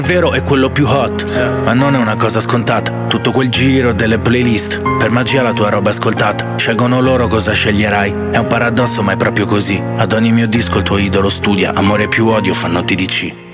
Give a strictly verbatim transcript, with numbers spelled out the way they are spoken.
vero è quello più hot, sì. Ma non è una cosa scontata. Tutto quel giro delle playlist, per magia la tua roba è ascoltata. Scelgono loro cosa sceglierai. È un paradosso ma è proprio così. Ad ogni mio disco il tuo idolo studia. Amore più odio fa notti di C.